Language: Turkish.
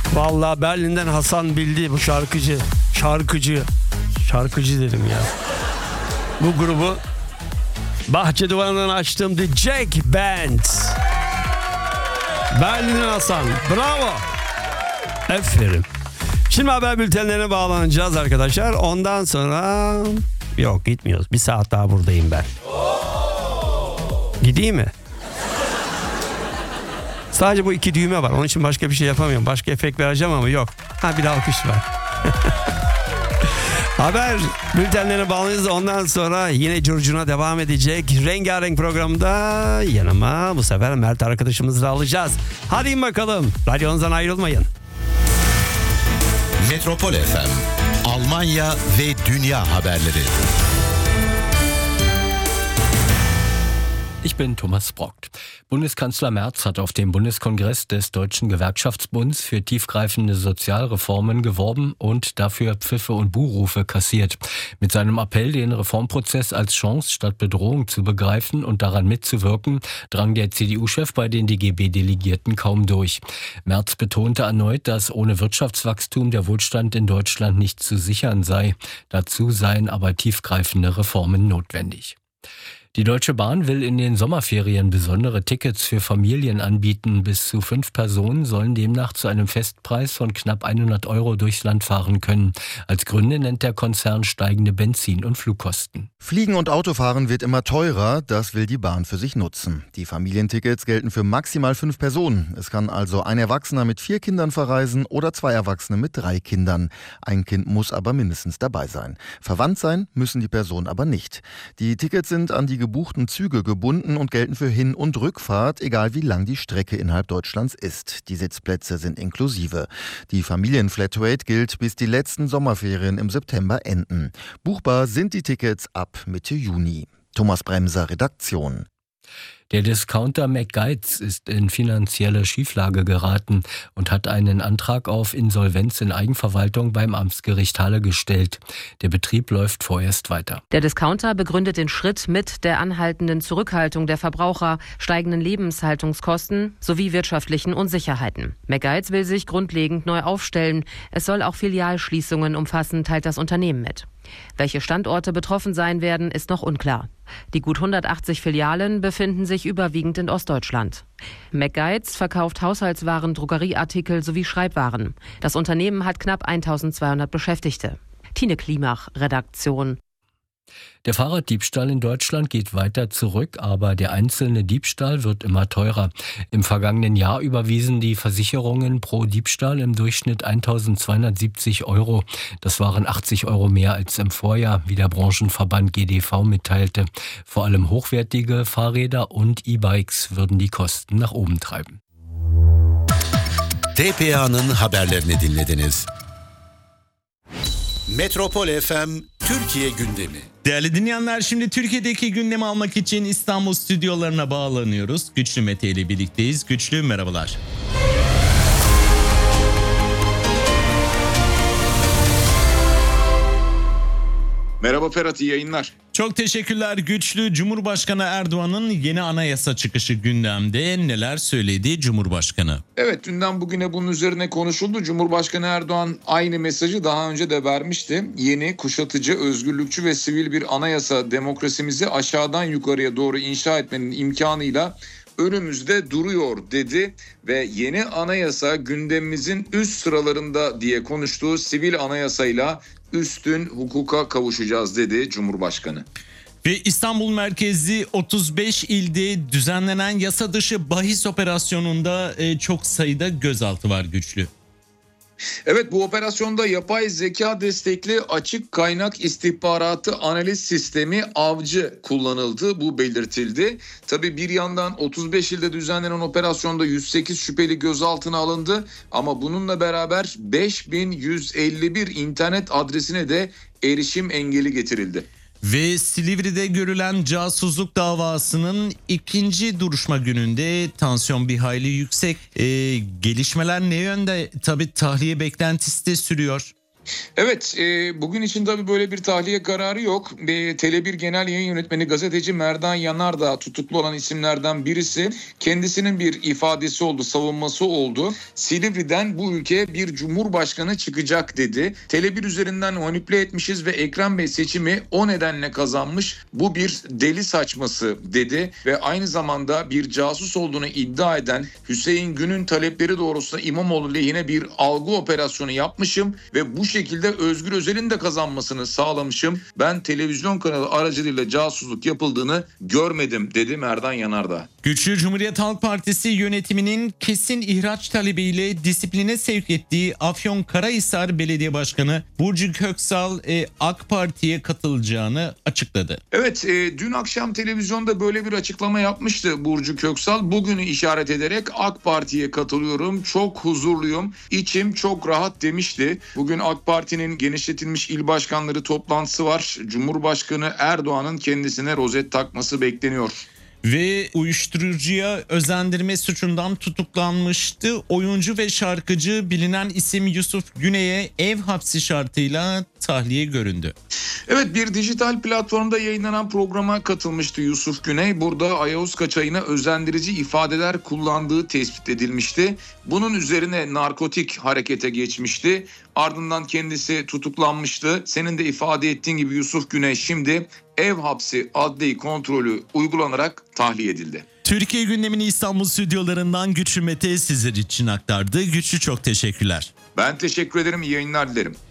Vallahi Berlin'den Hasan bildi bu şarkıcı. Şarkıcı dedim ya. Bu grubu bahçe duvarından açtım. The Jack Band. Berlin'den Hasan. Bravo. Aferin. Şimdi haber bültenlerine bağlanacağız arkadaşlar. Ondan sonra yok gitmiyoruz. Bir saat daha buradayım ben. Gideyim mi? Sadece bu 2 düğme var. Onun için başka bir şey yapamıyorum. Başka efekt vereceğim ama yok. Bir de alkış var. Haber bültenlerine bağlanacağız. Ondan sonra yine curcuna devam edecek. Rengarenk programda yanıma bu sefer Mert arkadaşımızı da alacağız. Hadi bakalım. Radyonuzdan ayrılmayın. Metropol FM, Almanya ve dünya haberleri. Ich bin Thomas Brockt. Bundeskanzler Merz hat auf dem Bundeskongress des Deutschen Gewerkschaftsbunds für tiefgreifende Sozialreformen geworben und dafür Pfiffe und Buhrufe kassiert. Mit seinem Appell, den Reformprozess als Chance statt Bedrohung zu begreifen und daran mitzuwirken, drang der CDU-Chef bei den DGB-Delegierten kaum durch. Merz betonte erneut, dass ohne Wirtschaftswachstum der Wohlstand in Deutschland nicht zu sichern sei. Dazu seien aber tiefgreifende Reformen notwendig. Die Deutsche Bahn will in den Sommerferien besondere Tickets für Familien anbieten. Bis zu 5 Personen sollen demnach zu einem Festpreis von knapp 100 € durchs Land fahren können. Als Gründe nennt der Konzern steigende Benzin- und Flugkosten. Fliegen und Autofahren wird immer teurer, das will die Bahn für sich nutzen. Die Familientickets gelten für maximal 5 Personen. Es kann also ein Erwachsener mit 4 Kindern verreisen oder 2 Erwachsene mit 3 Kindern. Ein Kind muss aber mindestens dabei sein. Verwandt sein müssen die Personen aber nicht. Die Tickets sind an die gebuchten Züge gebunden und gelten für Hin- und Rückfahrt, egal wie lang die Strecke innerhalb Deutschlands ist. Die Sitzplätze sind inklusive. Die Familienflatrate gilt, bis die letzten Sommerferien im September enden. Buchbar sind die Tickets ab Mitte Juni. Thomas Bremser, Redaktion. Der Discounter McGuides ist in finanzielle Schieflage geraten und hat einen Antrag auf Insolvenz in Eigenverwaltung beim Amtsgericht Halle gestellt. Der Betrieb läuft vorerst weiter. Der Discounter begründet den Schritt mit der anhaltenden Zurückhaltung der Verbraucher, steigenden Lebenshaltungskosten sowie wirtschaftlichen Unsicherheiten. McGuides will sich grundlegend neu aufstellen. Es soll auch Filialschließungen umfassen, teilt das Unternehmen mit. Welche Standorte betroffen sein werden, ist noch unklar. Die gut 180 Filialen befinden sich überwiegend in Ostdeutschland. McGuides verkauft Haushaltswaren, Drogerieartikel sowie Schreibwaren. Das Unternehmen hat knapp 1200 Beschäftigte. Tine Klimach, Redaktion. Der Fahrraddiebstahl in Deutschland geht weiter zurück, aber der einzelne Diebstahl wird immer teurer. Im vergangenen Jahr überwiesen die Versicherungen pro Diebstahl im Durchschnitt 1.270 €. Das waren 80 € mehr als im Vorjahr, wie der Branchenverband GDV mitteilte. Vor allem hochwertige Fahrräder und E-Bikes würden die Kosten nach oben treiben. TPA'nın haberlerini dinlediniz. Metropol FM Türkiye gündemi. Değerli dinleyenler, şimdi Türkiye'deki gündemi almak için İstanbul stüdyolarına bağlanıyoruz. Güçlü Mete ile birlikteyiz. Güçlü, merhabalar. Merhaba Ferhat, iyi yayınlar. Çok teşekkürler Güçlü. Cumhurbaşkanı Erdoğan'ın yeni anayasa çıkışı gündemde. Neler söyledi Cumhurbaşkanı? Evet, dünden bugüne bunun üzerine konuşuldu. Cumhurbaşkanı Erdoğan aynı mesajı daha önce de vermişti. Yeni, kuşatıcı, özgürlükçü ve sivil bir anayasa demokrasimizi aşağıdan yukarıya doğru inşa etmenin imkanıyla önümüzde duruyor dedi ve yeni anayasa gündemimizin üst sıralarında diye konuştuğu sivil anayasayla üstün hukuka kavuşacağız dedi Cumhurbaşkanı. Ve İstanbul merkezli 35 ilde düzenlenen yasa dışı bahis operasyonunda çok sayıda gözaltı var Güçlü. Evet, bu operasyonda yapay zeka destekli açık kaynak istihbaratı analiz sistemi Avcı kullanıldı. Bu belirtildi. Tabii bir yandan 35 ilde düzenlenen operasyonda 108 şüpheli gözaltına alındı. Ama bununla beraber 5151 internet adresine de erişim engeli getirildi. Ve Silivri'de görülen casusluk davasının ikinci duruşma gününde tansiyon bir hayli yüksek. Gelişmeler ne yönde? Tabii tahliye beklentisi de sürüyor. Evet, bugün için tabii böyle bir tahliye kararı yok. Tele1 Genel Yayın Yönetmeni gazeteci Merdan Yanardağ tutuklu olan isimlerden birisi. Kendisinin bir ifadesi oldu, savunması oldu. Silivri'den bu ülkeye bir cumhurbaşkanı çıkacak dedi. Tele1 üzerinden manipüle etmişiz ve Ekrem Bey seçimi o nedenle kazanmış. Bu bir deli saçması dedi ve aynı zamanda bir casus olduğunu iddia eden Hüseyin Gün'ün talepleri doğrultusunda İmamoğlu lehine bir algı operasyonu yapmışım ve bu şekilde Özgür Özel'in de kazanmasını sağlamışım. Ben televizyon kanalı aracılığıyla casusluk yapıldığını görmedim dedi Merdan Yanardağ. Güçlü Cumhuriyet Halk Partisi yönetiminin kesin ihraç talebiyle disipline sevk ettiği Afyonkarahisar Belediye Başkanı Burcu Köksal AK Parti'ye katılacağını açıkladı. Evet, dün akşam televizyonda böyle bir açıklama yapmıştı Burcu Köksal. Bugünü işaret ederek AK Parti'ye katılıyorum, çok huzurluyum, içim çok rahat demişti. Bugün AK Parti'nin genişletilmiş il başkanları toplantısı var. Cumhurbaşkanı Erdoğan'ın kendisine rozet takması bekleniyor. Ve uyuşturucuya özendirme suçundan tutuklanmıştı. Oyuncu ve şarkıcı bilinen isim Yusuf Güney'e ev hapsi şartıyla tahliye göründü. Evet, bir dijital platformda yayınlanan programa katılmıştı Yusuf Güney. Burada ayahuasca çayına özendirici ifadeler kullandığı tespit edilmişti. Bunun üzerine narkotik harekete geçmişti. Ardından kendisi tutuklanmıştı. Senin de ifade ettiğin gibi Yusuf Güney şimdi ev hapsi adli kontrolü uygulanarak tahliye edildi. Türkiye gündemini İstanbul stüdyolarından Güçlü Mete sizler için aktardı. Güçlü, çok teşekkürler. Ben teşekkür ederim, iyi yayınlar dilerim.